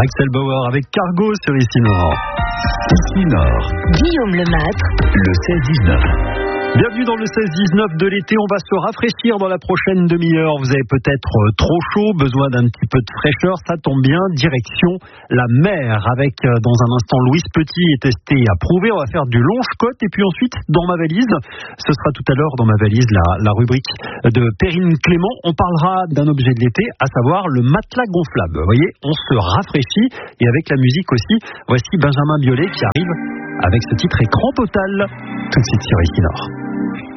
Axel Bauer avec Cargo sur Ici Nord. Ici Nord. Guillaume Lemaitre. Le 16-19. Bienvenue dans le 16-19 de l'été, on va se rafraîchir dans la prochaine demi-heure. Vous avez peut-être trop chaud, besoin d'un petit peu de fraîcheur, ça tombe bien, direction la mer avec dans un instant Louise Petit et testé et approuvé. On va faire du longe-côte et puis ensuite dans ma valise, ce sera tout à l'heure dans ma valise la rubrique de Perrine Clément. On parlera d'un objet de l'été, à savoir le matelas gonflable. Vous voyez, on se rafraîchit et avec la musique aussi, voici Benjamin Biolay qui arrive avec ce titre Écran total, tout de suite sur Ici Nord.